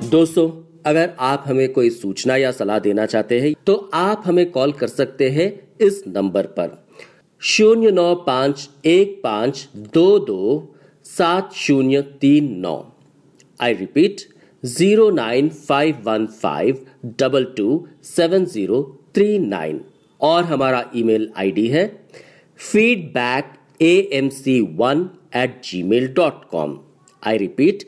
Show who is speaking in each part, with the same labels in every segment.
Speaker 1: दोस्तों, अगर आप हमें कोई सूचना या सलाह देना चाहते हैं तो आप हमें कॉल कर सकते हैं इस नंबर पर 095152270039। I repeat 09515227039। और हमारा ईमेल आईडी है feedbackAMC1@gmail.com। I repeat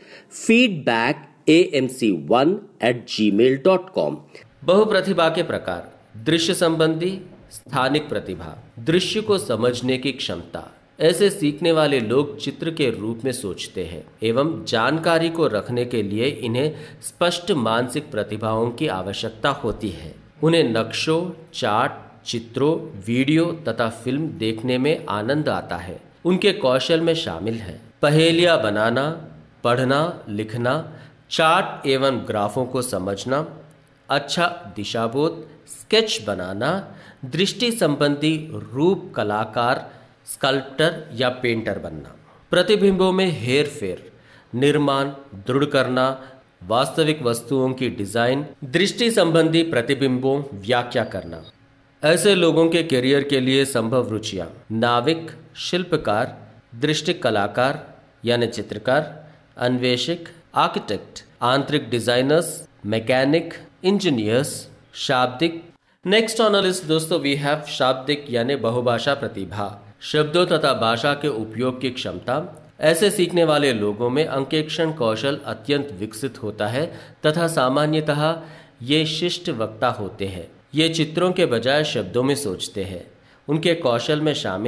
Speaker 1: feedbackAMC1@gmail.com।
Speaker 2: बहुप्रतिभा के प्रकार। दृश्य संबंधी स्थानिक प्रतिभा, दृश्य को समझने की क्षमता। ऐसे सीखने वाले लोग चित्र के रूप में सोचते हैं एवं जानकारी को रखने के लिए इन्हें स्पष्ट मानसिक प्रतिभाओं की आवश्यकता होती है। उन्हें नक्शों, चार्ट, चित्रों, वीडियो तथा फिल्म देखने में आनंद आता है। उनके कौशल में शामिल है पहेलियां बनाना, पढ़ना, लिखना, चार्ट एवं ग्राफों को समझना, अच्छा दिशाबोध, स्केच बनाना, दृष्टि संबंधी रूप कलाकार, स्कल्प्टर या पेंटर बनना। प्रतिबिंबों में हेर फेर, निर्माण, दृढ़ करना, वास्तविक वस्तुओं की डिजाइन, दृष्टि संबंधी प्रतिबिंबों व्याख्या करना। ऐसे लोगों के करियर के लिए संभव रुचियां नाविक, शिल्पकार, दृष्टि कलाकार यानी चित्रकार, अन्वेषक, आर्किटेक्ट, आंतरिक डिजाइनर्स, मैकेनिक, इंजीनियर्स, शाब्दिक। नेक्स्ट ऑन लिस्ट दोस्तों वी हैव शाब्दिक यानी बहुभाषा प्रतिभा, शब्दों तथा भाषा के उपयोग की क्षमता। ऐसे सीखने वाले लोगों में अंकेक्षण कौशल अत्यंत विकसित होता है तथा सामान्यतः ये शिष्ट वक्ता होते हैं। ये चित्रों के बजाय शब्दों में सोचते हैं। उनके कौशल में शामिल